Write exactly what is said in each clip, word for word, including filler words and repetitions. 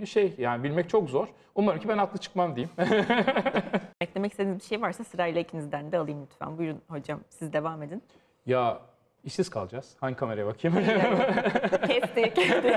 şey yani bilmek çok zor. Umarım ki ben haklı çıkmam diyeyim. Eklemek istediğiniz bir şey varsa sırayla ikinizden de alayım lütfen. Buyurun hocam, siz devam edin. Ya işsiz kalacağız. Hangi kameraya bakayım? Kestik.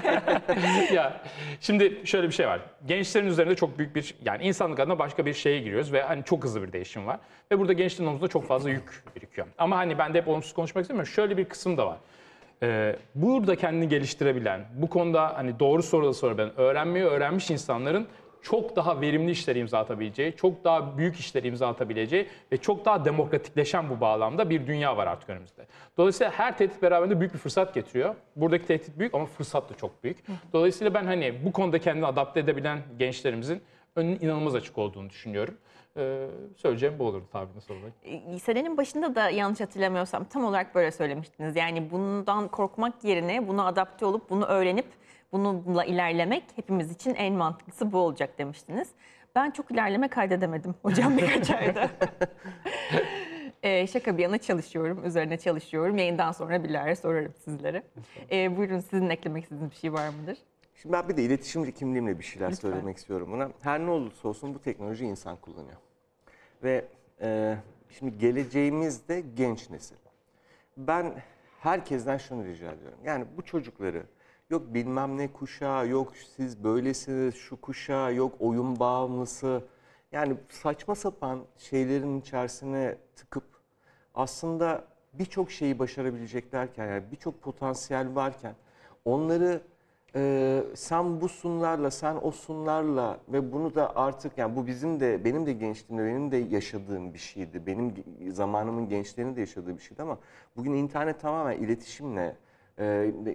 Ya şimdi şöyle bir şey var. Gençlerin üzerinde çok büyük bir yani insanlık adına başka bir şeye giriyoruz ve hani çok hızlı bir değişim var. Ve burada gençlerin omuzunda çok fazla yük birikiyor. Ama hani ben de hep olumsuz konuşmak istemiyorum. Şöyle bir kısım da var. Ee, burada kendini geliştirebilen, bu konuda hani doğru soruları sorabilen, öğrenmeyi öğrenmiş insanların çok daha verimli işler imza atabileceği, çok daha büyük işler imza atabileceği ve çok daha demokratikleşen bu bağlamda bir dünya var artık önümüzde. Dolayısıyla her tehdit beraberinde büyük bir fırsat getiriyor. Buradaki tehdit büyük ama fırsat da çok büyük. Dolayısıyla ben hani bu konuda kendini adapte edebilen gençlerimizin önünün inanılmaz açık olduğunu düşünüyorum. Ee, söyleyeceğim bu olurdu tabii nasıl olur? Senenin başında da yanlış hatırlamıyorsam tam olarak böyle söylemiştiniz. Yani bundan korkmak yerine buna adapte olup bunu öğrenip bununla ilerlemek hepimiz için en mantıklısı bu olacak demiştiniz. Ben çok ilerleme kaydedemedim hocam birkaç ayda. Ee, şaka bir yana çalışıyorum, üzerine çalışıyorum. Yayından sonra bilahare sorarım sizlere. Ee, buyurun sizin eklemek istediğiniz bir şey var mıdır? Şimdi ben bir de iletişim kimliğimle bir şeyler Lütfen. söylemek istiyorum buna. Her ne olursa olsun bu teknoloji insan kullanıyor. Ve e, şimdi geleceğimiz de genç nesil. Ben herkesten şunu rica ediyorum. Yani bu çocukları yok bilmem ne kuşağı, yok siz böylesiniz, şu kuşağı, yok oyun bağımlısı. Yani saçma sapan şeylerin içerisine tıkıp aslında birçok şeyi başarabileceklerken, yani birçok potansiyel varken onları e, sen bu sunlarla, sen o sunlarla ve bunu da artık yani bu bizim de benim de gençliğimde benim de yaşadığım bir şeydi. Benim zamanımın gençlerinin de yaşadığı bir şeydi ama bugün internet tamamen iletişimle e,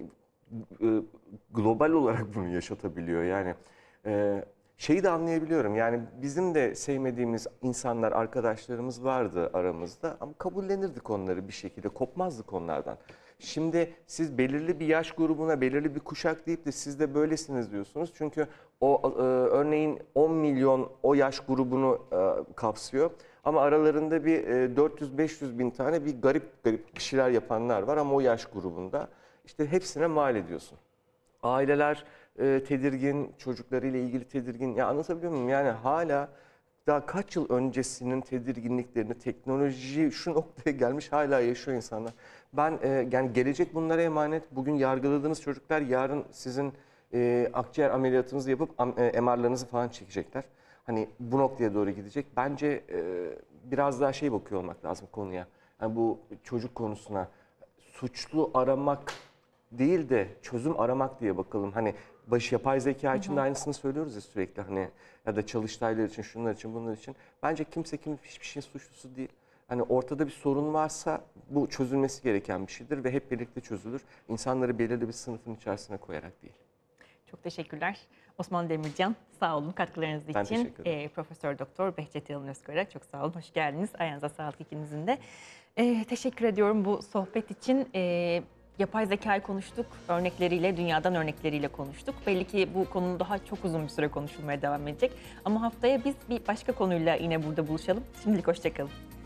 e, global olarak bunu yaşatabiliyor. Yani e, şeyi de anlayabiliyorum. Yani bizim de sevmediğimiz insanlar, arkadaşlarımız vardı aramızda ama kabullenirdik onları bir şekilde, kopmazdık onlardan. Şimdi siz belirli bir yaş grubuna, belirli bir kuşak deyip de siz de böylesiniz diyorsunuz. Çünkü o e, örneğin on milyon o yaş grubunu e, kapsıyor. Ama aralarında bir e, dört yüz beş yüz bin tane bir garip garip bir şeyler yapanlar var ama o yaş grubunda. İşte hepsine mal ediyorsun. Aileler e, tedirgin, çocuklarıyla ilgili tedirgin. Ya anlatabiliyor muyum? Yani hala daha kaç yıl öncesinin tedirginliklerini, teknoloji şu noktaya gelmiş hala yaşıyor insanlar. Ben e, yani gelecek bunlara emanet. Bugün yargıladığınız çocuklar yarın sizin e, akciğer ameliyatınızı yapıp e, M R'larınızı falan çekecekler. Hani bu noktaya doğru gidecek. Bence e, biraz daha şey bakıyor olmak lazım konuya. Yani bu çocuk konusuna suçlu aramak değil de çözüm aramak diye bakalım. Hani baş yapay zeka için de aynısını söylüyoruz ya sürekli hani ya da çalıştaylar için, şunlar için, bunlar için. Bence kimse kim hiçbir şeyin suçlusu değil. Hani ortada bir sorun varsa bu çözülmesi gereken bir şeydir ve hep birlikte çözülür. İnsanları belirli bir sınıfın içerisine koyarak değil. Çok teşekkürler. Osman Demircan, sağ olun katkılarınız Ben için. teşekkür ederim. Ee, Profesör Doktor Behçet Yalın Özkara, çok sağ olun. Hoş geldiniz. Ayağınıza sağlık ikinizin de. Ee, teşekkür ediyorum bu sohbet için. Ee, yapay zekayı konuştuk, örnekleriyle, dünyadan örnekleriyle konuştuk. Belli ki bu konunun daha çok uzun bir süre konuşulmaya devam edecek. Ama haftaya biz bir başka konuyla yine burada buluşalım. Şimdilik hoşça kalın.